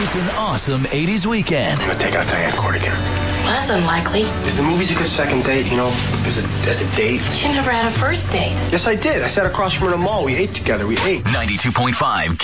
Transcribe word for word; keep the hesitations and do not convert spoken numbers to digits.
It's an awesome eighties weekend. I'm gonna take out Diane Court again. Well, that's unlikely. Is the movies a good second date, you know, as a, as a date? She never had a first date. Yes, I did. I sat across from her in the mall. We ate together. We ate. ninety-two point five